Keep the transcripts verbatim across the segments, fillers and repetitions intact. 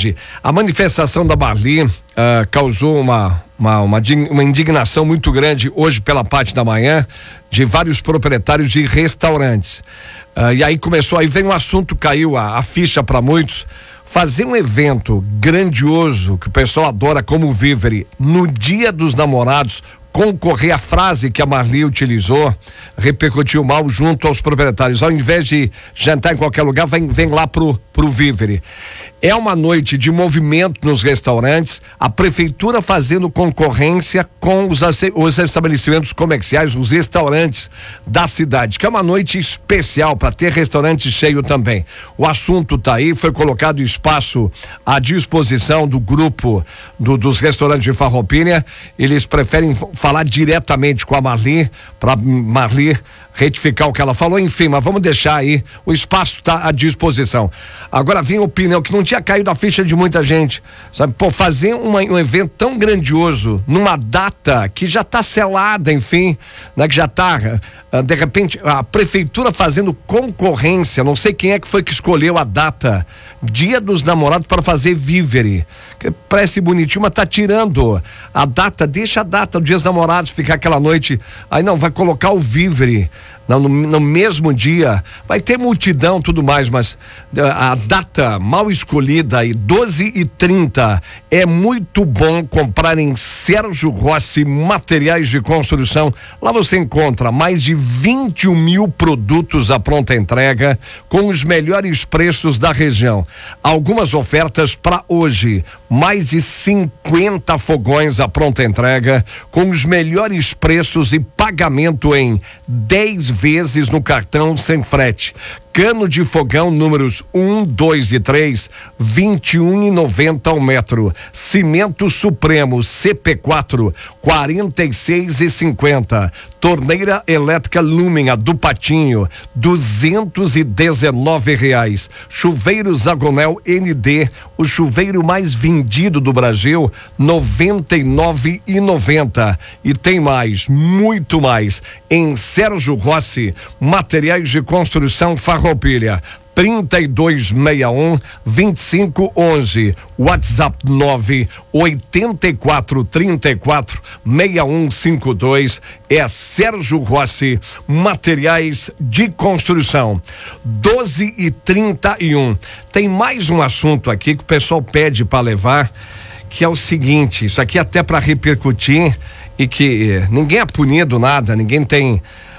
tarde. A manifestação da Marli uh, causou uma, uma, uma, uma indignação muito grande hoje pela parte da manhã de vários proprietários de restaurantes. Uh, e aí começou, aí vem um assunto, caiu a, a ficha para muitos. Fazer um evento grandioso que o pessoal adora como Vivere no Dia dos Namorados, concorrer à frase que a Marli utilizou, repercutiu mal junto aos proprietários. Ao invés de jantar em qualquer lugar, vem, vem lá pro, pro Vivere. É uma noite de movimento nos restaurantes, a prefeitura fazendo concorrência com os, os estabelecimentos comerciais, os restaurantes da cidade, que é uma noite especial para ter restaurante cheio também. O assunto tá aí, foi colocado espaço à disposição do grupo do, dos restaurantes de Farroupilha. Eles preferem falar diretamente com a Marli, para Marli retificar o que ela falou, enfim, mas vamos deixar aí, o espaço está à disposição. Agora vem a opinião que não tinha caído a ficha de muita gente, sabe, pô, fazer uma, um evento tão grandioso numa data que já está selada, enfim, né, que já está, de repente, a prefeitura fazendo concorrência, não sei quem é que foi que escolheu a data, Dia dos Namorados, para fazer Vivere, que parece bonitinho, mas tá tirando a data, deixa a data do Dia dos Namorados ficar aquela noite, aí não, vai colocar o Vivere no, no, no mesmo dia, vai ter multidão, tudo mais, mas a data mal escolhida aí, doze e trinta, é muito bom comprar em Sérgio Rossi Materiais de Construção. Lá você encontra mais de vinte e um mil produtos à pronta entrega com os melhores preços da região. Algumas ofertas para hoje, mais de cinquenta fogões à pronta entrega com os melhores preços e pagamento em dez vezes no cartão sem frete. Cano de fogão números um, dois e três, vinte e um e noventa ao metro. Cimento Supremo C P quatro, quarenta e seis e cinquenta. Torneira elétrica Lumina do Patinho, duzentos e dezenove reais. Chuveiro Zagonel N D, o chuveiro mais vendido do Brasil, noventa e nove e noventa. E tem mais, muito mais, em Sérgio Rossi Materiais de Construção Farroupilha. trinta e dois sessenta e um, vinte e cinco onze, WhatsApp nove oitenta e quatro, trinta e quatro, sessenta e um cinquenta e dois, é Sérgio Rossi Materiais de Construção. doze e trinta e um. Tem mais um assunto aqui que o pessoal pede para levar, que é o seguinte, isso aqui até para repercutir e que ninguém é punido nada, ninguém tem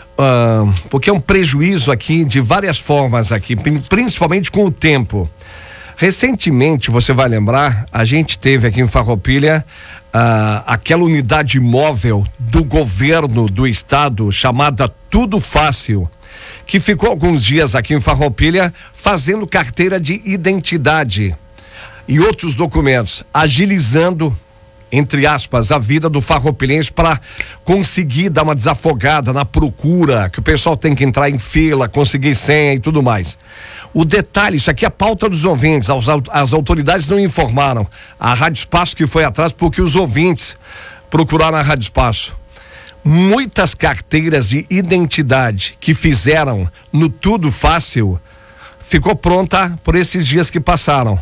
Uh, porque é um prejuízo aqui de várias formas aqui, principalmente com o tempo. Recentemente, você vai lembrar, a gente teve aqui em Farroupilha uh, aquela unidade móvel do governo do estado chamada Tudo Fácil, que ficou alguns dias aqui em Farroupilha fazendo carteira de identidade e outros documentos, agilizando, entre aspas, a vida do farroupilhense para conseguir dar uma desafogada na procura, que o pessoal tem que entrar em fila, conseguir senha e tudo mais. O detalhe, isso aqui é a pauta dos ouvintes, as, as autoridades não informaram. A Rádio Espaço que foi atrás porque os ouvintes procuraram a Rádio Espaço. Muitas carteiras de identidade que fizeram no Tudo Fácil ficou pronta por esses dias que passaram.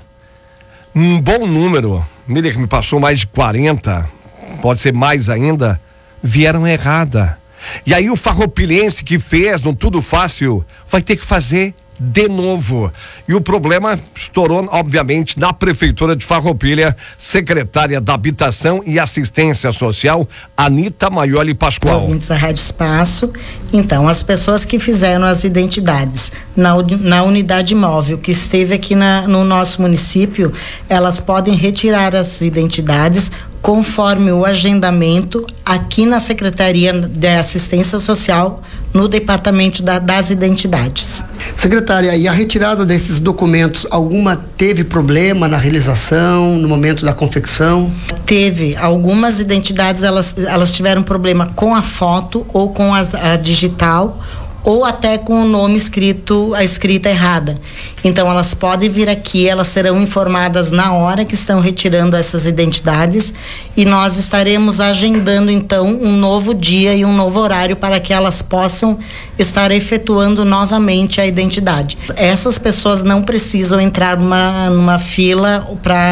Um bom número, Miller, que me passou mais de quarenta, pode ser mais ainda, vieram errada. E aí o farroupilhense que fez no Tudo Fácil vai ter que fazer de novo. E o problema estourou, obviamente, na Prefeitura de Farroupilha, secretária da Habitação e Assistência Social, Anita Maioli Pascoal. Os ouvintes da Rádio Espaço, então, as pessoas que fizeram as identidades na, na unidade móvel que esteve aqui na, no nosso município, elas podem retirar as identidades conforme o agendamento aqui na Secretaria de Assistência Social, no Departamento da, das Identidades. Secretária, e a retirada desses documentos, alguma teve problema na realização, no momento da confecção? Teve. Algumas identidades, elas, elas tiveram problema com a foto ou com as, a digital, ou até com o nome escrito, a escrita errada. Então elas podem vir aqui, elas serão informadas na hora que estão retirando essas identidades e nós estaremos agendando então um novo dia e um novo horário para que elas possam estar efetuando novamente a identidade. Essas pessoas não precisam entrar numa, numa fila para